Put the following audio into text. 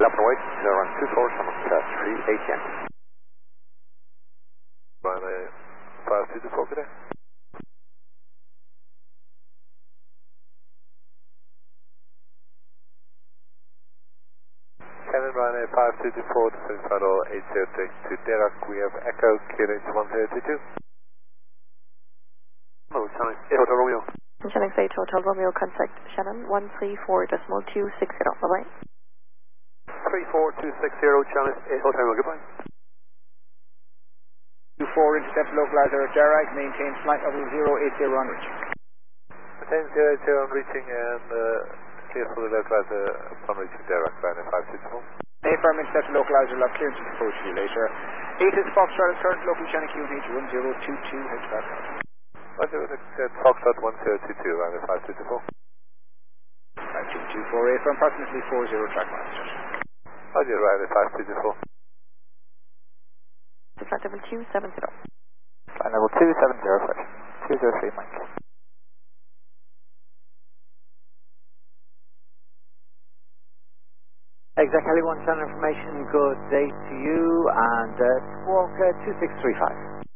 Left and wait, run 24, summon 38 yen. Ryanair 524, good day. Canon Ryanair 524, descending final 8032 to Dirac, we have Echo, QNH 1022. Hello, Channel 8 Hotel Romeo. Channel 8 Hotel Romeo, contact Shannon 134.260, bye-bye. 34260, Channel 8 Hotel Romeo, goodbye. 24 intercept localizer at Dirac, maintain flight level 080 on reach. Maintain 080 on reaching and clear for the localizer upon reaching Dirac, Ryanair 524. Affirm intercept localizer lock clearance to approach you later. 8 is Foxtrot at current local channel QNH 1022, head back. Roger, Foxtrot 1022, Ryanair 524. 5224, affirm approximately 40 track master. Roger, Ryanair 524. Flight level 270. Flight level 270, sir. 203 Mike. Exec Heli 1 channel information, good day to you, and squawk 2635.